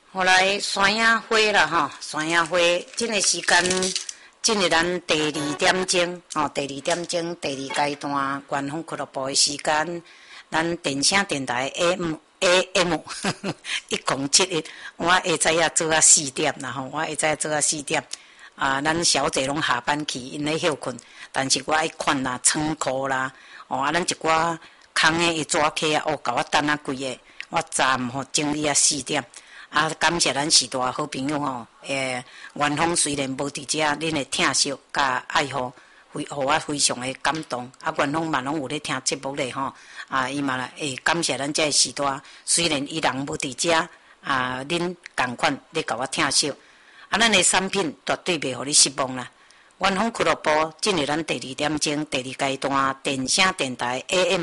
后来山影花啦吼，山影花，这个时间，进入咱第2点钟吼，第2点钟第2阶段官方俱乐部的时间，咱电声电台 AM 1071，我下早呀做啊4点啦吼，我下早做啊4点，咱小姐拢下班去，因咧休困，但是我爱看啦，仓库啦，咱一寡空的纸客啊，甲我等啊几个，我暂吼整理啊4点。感谢咱时代好朋友吼，元芳虽然无伫遮，恁的疼惜甲爱护，互我非常的感动。元芳嘛拢有咧听节目咧吼，伊嘛会感谢咱这时代，虽然伊人无伫遮，恁共款咧甲我疼惜。咱的产品绝对袂互你失望啦。元芳俱乐部进入咱第2点钟第2阶段电声电台 AM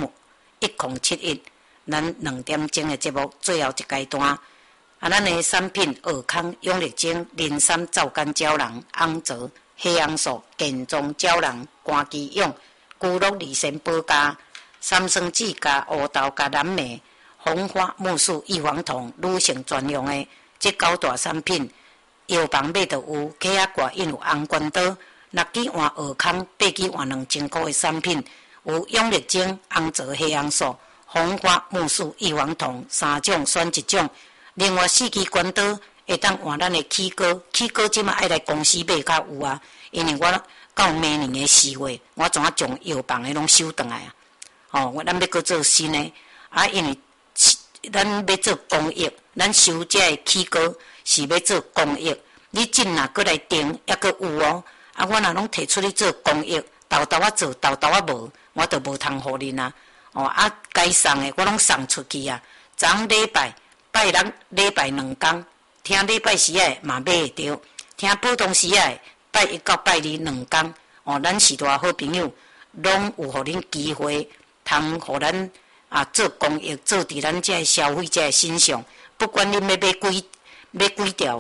1071，咱2点钟的节目最后一阶段。咱的产品：尔康永力精、磷酸皂苷胶囊、红枣、黑杨素、健壮胶囊、关基蛹、骨碌利参保加、三生子加乌豆加蓝莓、红花木素异黄酮，女性专用的这9大产品，药房买就有，客仔挂印有红关刀，6支换尔康，8支换2000块的产品，有永力精、红枣、黑杨素、红花木素异黄酮3种选1种。另外4支关刀会当换咱的起膏，起膏即马爱来公司买较有啊，因为我到明年的4月，我总将药房的拢收转来啊。咱要搁做新的因为咱要做公益，咱收这的起膏是要做公益，你真若搁来订，还搁有哦。我若拢摕出去做公益，豆豆仔做，豆豆仔无，我就无通互恁啊。该送的我拢送出去啊。昨礼拜6礼拜2天，听礼拜4的嘛买会着，听普通时的拜1到拜2 2天。咱时代好朋友，拢有互恁机会，通互咱做公益，做伫咱这消费者身上。不管恁要买几条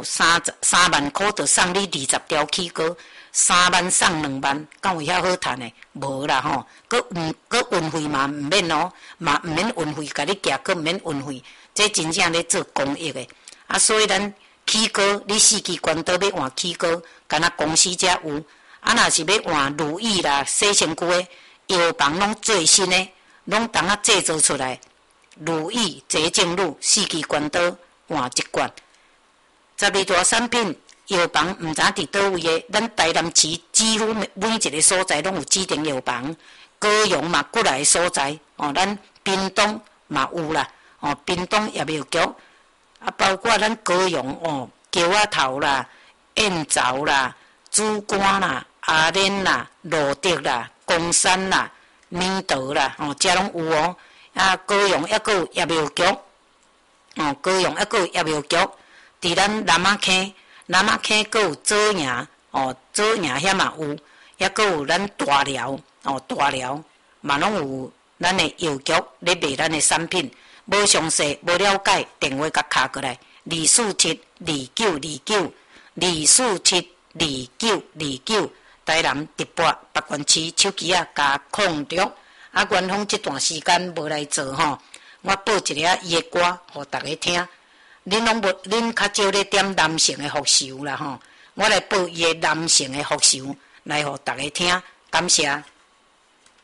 3万块，就送你20条起膏，3万送2万，敢有遐好赚的？无啦吼，搁运费嘛毋免哦，嘛毋免运费，甲你寄搁毋免运费。这真正咧做公益的，所以咱起膏，你4支关刀要换起膏，敢若公司才有。若是要换如意啦、洗身躯的，药房拢最新的，拢当制作出来。如意、洁净乳4支关刀换1罐。12大产品，药房毋知伫倒位的，咱台南市几乎每一个所在拢有指定药房。高雄嘛，过来的所在，咱屏东嘛有啦。屏东也药局，包括咱高雄桥仔头啦、燕巢啦、主干啦、阿莲啦、罗德啦、公山啦、明道啦，遮拢有哦。高雄还佫有药局，高雄还佫有药局，伫咱南仔坑佫有左营，左营遐嘛有，还佫有咱大寮，大寮嘛拢有咱的药局咧卖咱的产品。无详细、无了解，电话甲敲过来2472929，2472929，台南直播北关市手机加控着。元芳这段时间无来做吼，我播一个伊的歌，互大家听。恁较少咧点男性的福寿啦吼，我来播伊的男性的福寿来互大家听，感谢。